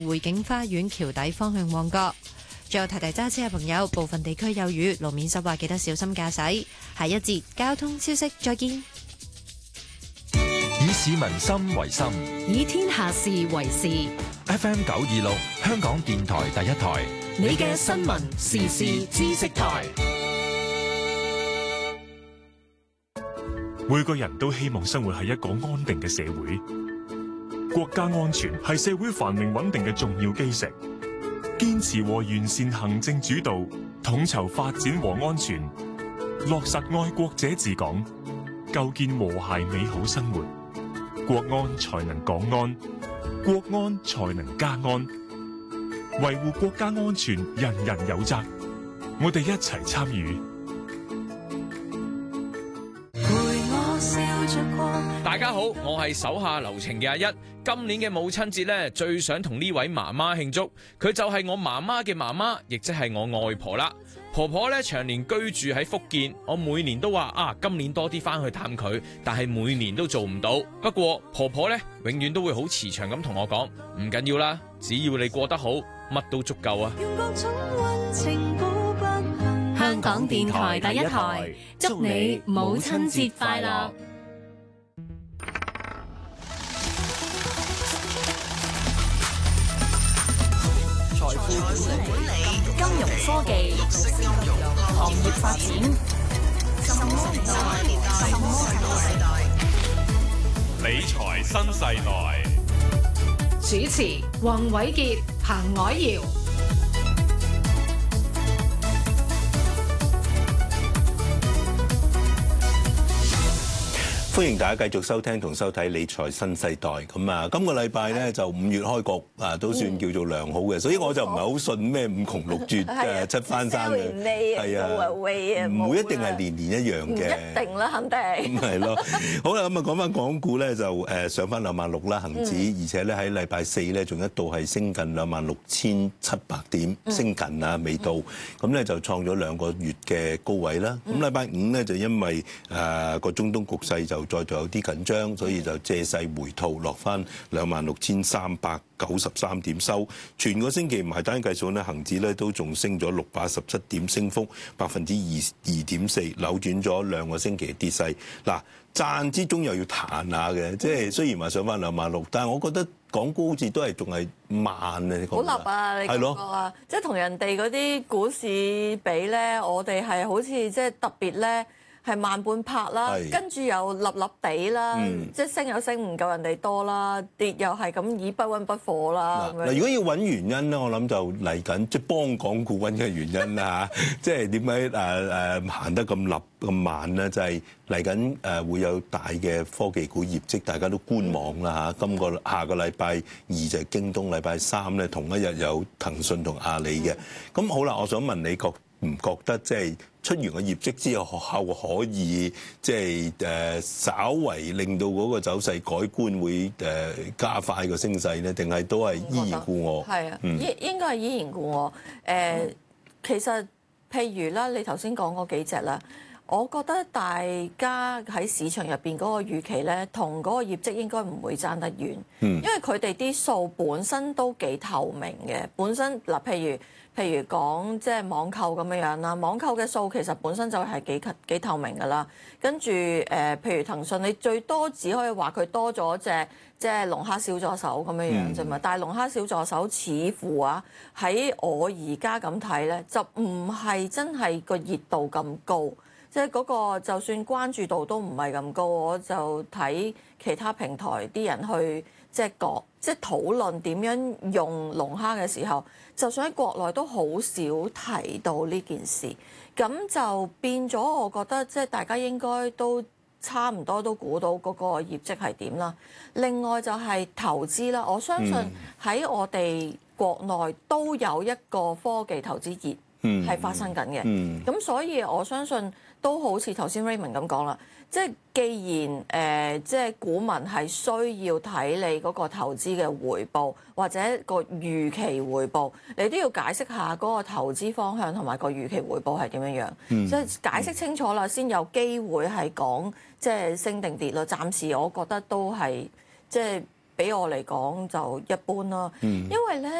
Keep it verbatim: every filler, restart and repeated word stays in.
匯景花園橋底方向旺角。最後提提揸車嘅朋友，部分地區有雨，路面濕滑，記得小心駕駛。下一節交通消息，再見。 以市民心為心， 以天下事為事。 F M 九二六，香港電台第一台， 你嘅新聞時事知識台。 每個人都希望生活喺一個安定嘅社會，國家安全係社會繁榮穩定嘅重要基石。堅持和完善行政主導，統籌發展和安全，落實愛國者治港，構建和諧美好生活，國安才能港安，國安才能家安。維護國家安全，人人有責，我哋一齊參與。 大家好，我係手下留情嘅阿一。今年嘅母親節咧，最想同呢位媽媽慶祝，佢就係我媽媽嘅媽媽，亦即係我外婆啦。婆婆咧長年居住喺福建，我每年都話啊，今年多啲翻去探佢，但係每年都做唔到。不過婆婆咧永遠都會好慈祥咁同我講，唔緊要啦，只要你過得好，乜都足夠啊。 香港電台第一台，祝你母親節快樂。 財富管理、金融科技、行業發展，什麼年代？什麼世代？ 理財新世代。 主持：黃偉傑、彭藹瑤。 歡迎大家繼續收聽同收睇理財新世代。咁啊，今個禮拜咧就五月開局啊，都算叫做良好嘅，所以我就唔係好信咩五窮六絕誒七翻身嘅，係啊，唔會一定係年年一樣嘅， 一定啦，肯定。 咁係咯。好啦，咁啊講翻港股咧就誒上翻兩萬六啦，恆指，而且咧喺禮拜四咧仲一度係升近兩萬六千七百點，升近啊未到，咁咧就創咗兩個月嘅高位啦。咁禮拜五咧就因為誒個中東局勢就再度有啲緊張，所以就借勢回吐，落翻兩萬六千三百九十三點收。全個星期唔係單計數咧，恆指咧都仲升咗六百一十七點，升幅百分之二二點四，扭轉咗兩個星期嘅跌勢。嗱，賺之中又要彈下嘅，即係雖然話上翻兩萬六，但係我覺得港股好似都係仲係慢啊！你講好立啊！你感覺啊，即係同人哋嗰啲股市比咧，我哋係好似即係特別咧。係慢半拍啦，跟住又立立地啦，嗯、即係升又升唔夠人哋多啦，跌又係咁以不溫不火啦。 嗱，如果要揾原因咧，我諗就嚟緊即係幫港股揾嘅原因啦嚇，即係點解誒誒行得咁立咁慢咧？就係嚟緊誒會有大嘅科技股業績，大家都觀望啦嚇。今個下個禮拜二就係京東，禮拜三咧同一日有騰訊同阿里嘅。咁、嗯、好啦，我想問你覺唔覺得即係出完個業績之後，學校可以即係誒稍為令到嗰個走勢改觀，會誒加快個升勢咧？定係都係依然故我？ 係啊，應、嗯、應該係依然故我。誒、呃，嗯、其實譬如啦，你頭先講嗰幾隻啦，我覺得大家喺市場入邊嗰個預期咧，同嗰個業績應該唔會爭得遠。嗯，因為佢哋啲數本身都幾透明嘅，本身嗱，譬如。譬如講即係網購咁樣樣啦，網購嘅數其實本身就係幾幾透明㗎啦。跟住誒，譬如騰訊，你最多只可以話佢多咗隻即係龍蝦小助手咁樣樣啫嘛。嗯、但係龍蝦小助手似乎啊，喺我而家咁睇咧，就唔係真係個熱度咁高，即係嗰個就算關注度都唔係咁高。我就睇其他平台啲人去即係講即係討論點樣用龍蝦嘅時候。就算喺國內都好少提到呢件事，咁就變咗，我覺得即係大家應該都差唔多都估到嗰個業績係點啦。另外就係投資啦，我相信喺我哋國內都有一個科技投資熱係發生緊嘅，咁、嗯嗯、所以我相信都好似頭先 Raymond 咁講啦。即係既然誒、呃，即係股民係需要睇你嗰個投資嘅回報，或者個預期回報，你都要解釋下嗰個投資方向同埋個預期回報係點樣樣。嗯、即係解釋清楚啦，先有機會係講即係升定跌咯。暫時我覺得都係即係俾我嚟講就一般啦，因為咧